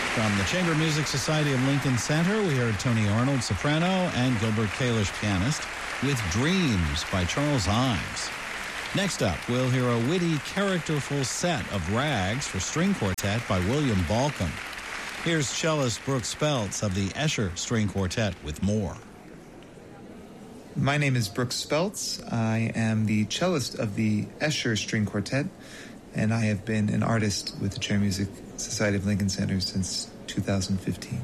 From the Chamber Music Society of Lincoln Center, we heard Tony Arnold, soprano, and Gilbert Kalish, pianist, with Dreams by Charles Ives. Next up, we'll hear a witty, characterful set of rags for string quartet by William Balcom. Here's cellist Brooks Speltz of the Escher String Quartet with more. My name is Brooks Speltz. I am the cellist of the Escher String Quartet, and I have been an artist with the Chamber Music Society of Lincoln Center since 2015.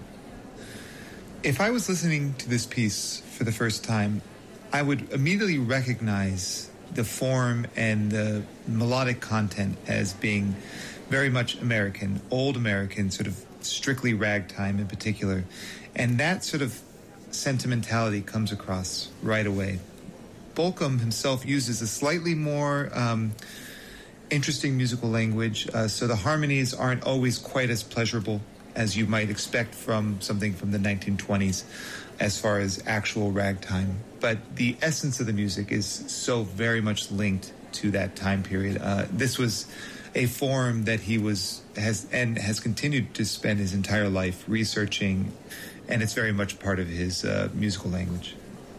If I was listening to this piece for the first time, I would immediately recognize the form and the melodic content as being very much American, old American, sort of strictly ragtime in particular. And that sort of sentimentality comes across right away. Balcom himself uses a slightly more interesting musical language, so the harmonies aren't always quite as pleasurable as you might expect from something from the 1920s as far as actual ragtime. But the essence of the music is so very much linked to that time period. This was a form that he has continued to spend his entire life researching, and it's very much part of his musical language.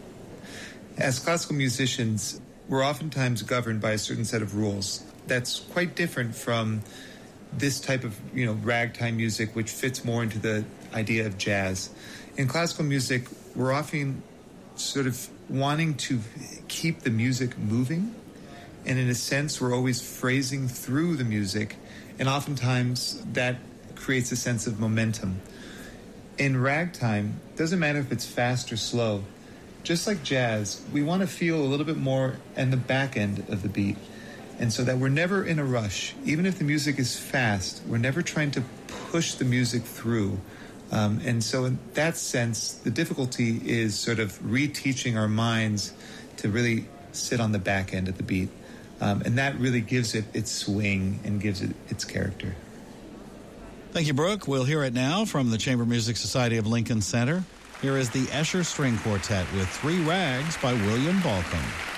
As classical musicians, we're oftentimes governed by a certain set of rules that's quite different from this type of, ragtime music, which fits more into the idea of jazz. In classical music, we're often sort of wanting to keep the music moving, and in a sense, we're always phrasing through the music, and oftentimes that creates a sense of momentum. In ragtime, it doesn't matter if it's fast or slow. Just like jazz, we want to feel a little bit more in the back end of the beat, and so that we're never in a rush. Even if the music is fast, we're never trying to push the music through. And so in that sense, the difficulty is sort of reteaching our minds to really sit on the back end of the beat. And that really gives it its swing and gives it its character. Thank you, Brooke. We'll hear it now from the Chamber Music Society of Lincoln Center. Here is the Escher String Quartet with Three Rags by William Balcom.